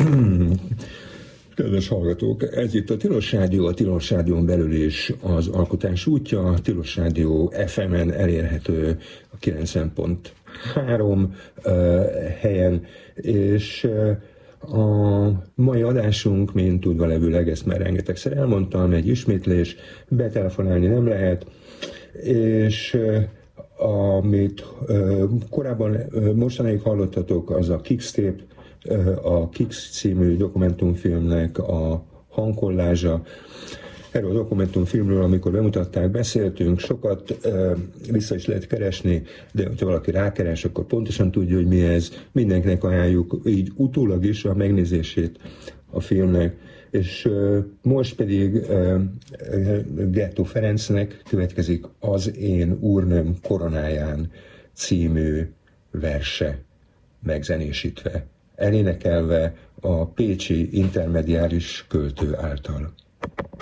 Kedves hallgatók, ez itt a Tilos Rádió, a Tilos Rádión belül is az alkotás útja. A Tilos Rádió FM-en elérhető a 90.3 helyen, és a mai adásunk, mint tudva levőleg, ezt már rengetegszer elmondtam, egy ismétlés, betelefonálni nem lehet, és amit korábban mostanáig hallottatok, az a Kix-tape, a Kix című dokumentumfilmnek a hangkollázsa. Erről a dokumentumfilmről, amikor bemutatták, beszéltünk, sokat vissza is lehet keresni, de ha valaki rákeres, akkor pontosan tudja, hogy mi ez. Mindenkinek ajánljuk így utólag is a megnézését a filmnek. És most pedig Ghetto Ferencnek következik Az én úrnőm koronáján című verse megzenésítve, elénekelve a pécsi intermediáris költő által.